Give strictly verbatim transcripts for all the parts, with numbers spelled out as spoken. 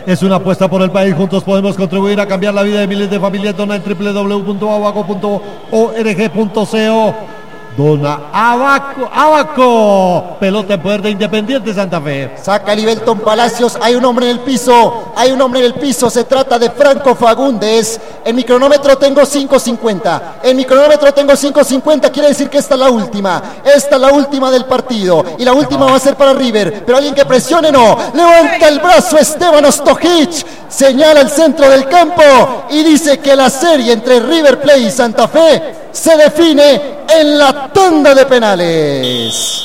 Es una apuesta por el país. Juntos podemos contribuir a cambiar la vida de miles de familias. Dona en doble u doble u doble u punto abaco punto org punto co. Dona Abaco, Abaco. Pelota en poder de Independiente Santa Fe. Saca Libelton Palacios. Hay un hombre en el piso. Hay un hombre en el piso. Se trata de Franco Fagundes. En mi cronómetro tengo cinco cincuenta. En mi cronómetro tengo cinco cincuenta. Quiere decir que esta es la última. Esta es la última del partido. Y la última va a ser para River. Pero alguien que presione, no. Levanta el brazo Esteban Ostojic. Señala el centro del campo. Y dice que la serie entre River Plate y Santa Fe se define en la tanda de penales.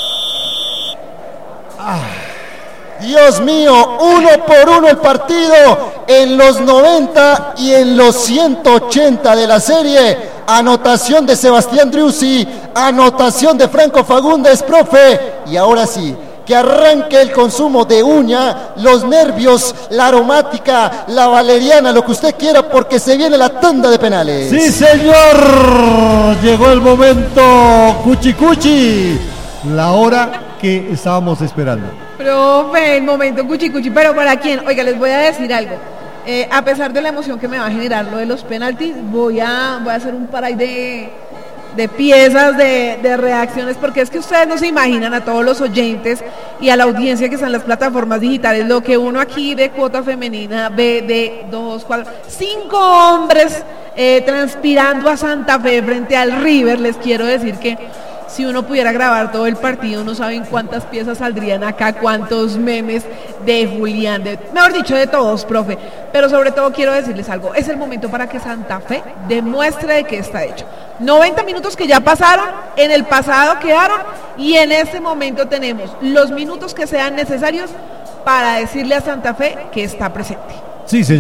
Ah, Dios mío, uno por uno el partido en los noventa y en los ciento ochenta de la serie. Anotación de Sebastián Driussi, anotación de Franco Fagundes, profe. Y ahora sí, que arranque el consumo de uña, los nervios, la aromática, la valeriana, lo que usted quiera, porque se viene la tanda de penales. Sí, señor, llegó el momento cuchi cuchi, la hora que estábamos esperando. Profe, el momento cuchi cuchi, pero ¿para quién? Oiga, les voy a decir algo. Eh, a pesar de la emoción que me va a generar lo de los penaltis, voy a, voy a hacer un par ahí de... de piezas, de, de reacciones, porque es que ustedes no se imaginan, a todos los oyentes y a la audiencia que están en las plataformas digitales, lo que uno aquí de cuota femenina ve de dos, cuatro, cinco hombres eh, transpirando a Santa Fe frente al River. Les quiero decir que si uno pudiera grabar todo el partido, no saben cuántas piezas saldrían acá, cuántos memes de Julián, de, mejor dicho, de todos, profe. Pero sobre todo quiero decirles algo, es el momento para que Santa Fe demuestre de qué está hecho. noventa minutos que ya pasaron, en el pasado quedaron, y en este momento tenemos los minutos que sean necesarios para decirle a Santa Fe que está presente. Sí, señor.